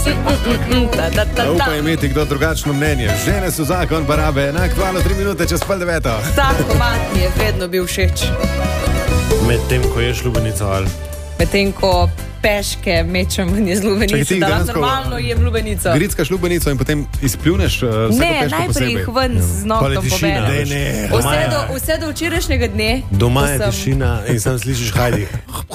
Upaj imeti kdo drugačno mnenje. Žene so zakon, pa rabe enak 2-3 minute čez 8:30. Tako mat mi je vedno bil všeč. Medtem, ko ješ lubenico ali? Medtem, ko peške mečem iz lubenice, da normalno jem lubenico. Grickaš lubenico in potem izpljuneš vsako peško posebej. Ne, najprej jih ven z noktom poberem. Vse do včerajšnjega dne. Doma je tišina in sam slišiš hajdi.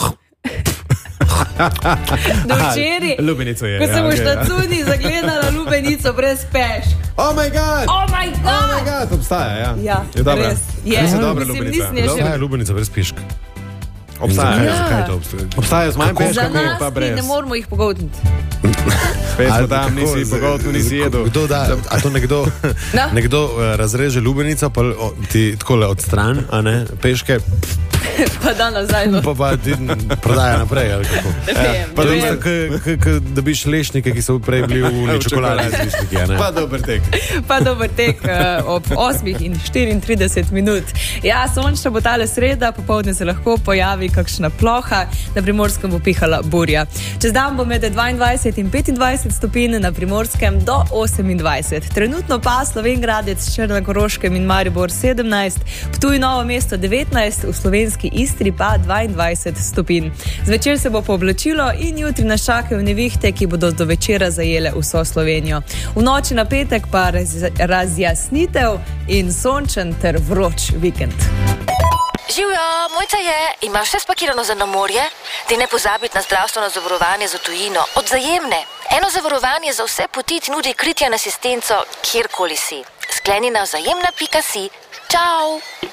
Do včeraj, lubenico je. Ko sem v štacuni zagledala lubenico brez pešk. Oh my god! Oh my god! Obstaja, ja. Ja, res. Je dobra lubenica. Obstaja lubenica brez pešk. Obstaja. Zakaj to obstaja? Obstaja z manj peškami, pa Za brez. nas ne moramo jih pogoltniti. Spet smo tam, nisi pogoltnil, nisi jedel. Kdo da? A to nekdo razreže lubenico, pa ti takole odstran, a ne, peške, Pa da nazaj. pa ti prodaja naprej, ali kako? Pa da isto, da dobiš lešnike, ki so prej bili v čokoladi z lešniki, a ne? Pa dober tek. Ob 8:34. Ja, sončna bo tale sreda, popoldne se lahko pojavi kakšna ploha, na Primorskem bo pihala burja. Čez dan bo med 22 in 25 stopinj, na Primorskem do 28. Trenutno pa Slovenj Gradec, Črna na Koroškem in Maribor 17, Ptuj Novo mesto 19, v slovenski Istri pa 22 stopinj. Zvečer se bo pooblačilo in jutri nas čakajo nevihte, ki bodo do večera zajele vso Slovenijo. V noči na petek pa razjasnitev in sončen ter vroč vikend. Živjo, Mojca je, imaš vse spakirano za na morje? Ti ne pozabiti na zdravstveno zavarovanje za tujino od Vzajemne. Eno zavarovanje za vse poti ti nudi kritje in asistenco, kjerkoli si. Skleni na vzajemna.si. Čau!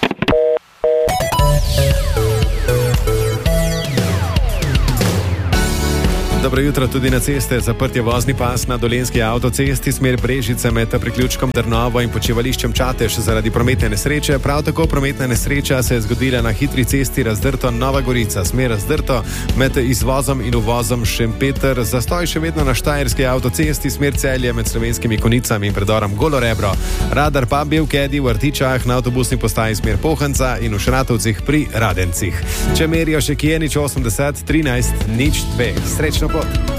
Dobro jutro tudi na ceste. Zaprt je vozni pas na Dolenjski avtocesti smer Brežice med priključkom Drnovo in počivališčem Čatež zaradi prometne nesreče. Prav tako prometna nesreča se je zgodila na hitri cesti Razdrto Nova Gorica smer Razdrto med izvozom in uvozom Šempeter. Zastoj še vedno na Štajerski avtocesti smer Celje med Slovenskimi Konicami in predorom Golo Rebro. Radar pa bil Kedi v Artičah na avtobusni postaji smer Pohanca in v Šratovcih pri Radencih. Če merijo še kje, nič 80 13 02. Srečno pot.